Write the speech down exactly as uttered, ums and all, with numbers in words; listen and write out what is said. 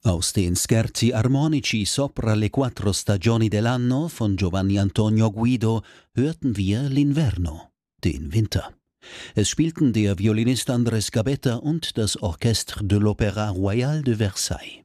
Aus den Scherzi armonici sopra le quattro stagioni dell'anno von Giovanni Antonio Guido hörten wir L'Inverno, den Winter. Es spielten der Violinist Andrés Gabetta und das Orchestre de l'Opéra Royal de Versailles.